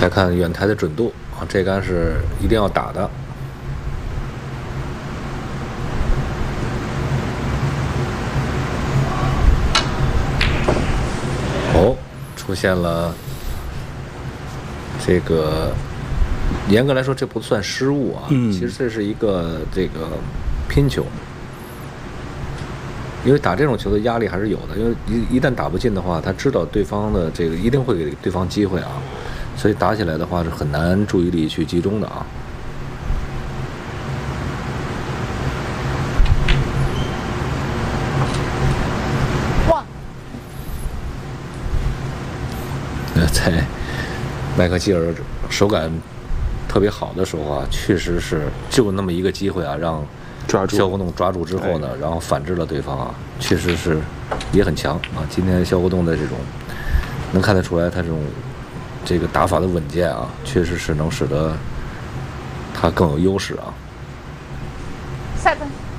再看远台的准度啊，这杆是一定要打的。哦，出现了这个，严格来说这不算失误啊，其实这是一个这个拼球。因为打这种球的压力还是有的，因为一旦打不进的话，他知道对方的这个一定会给对方机会啊，所以打起来的话是很难注意力去集中的啊。 哇！ 在麦克基尔手感特别好的时候啊，确实是就那么一个机会啊，让肖国栋抓住之后呢，然后反制了对方啊，确实是也很强啊。今天肖国栋的这种能看得出来，他这个打法的稳健啊，确实是能使得他更有优势啊。 赛分。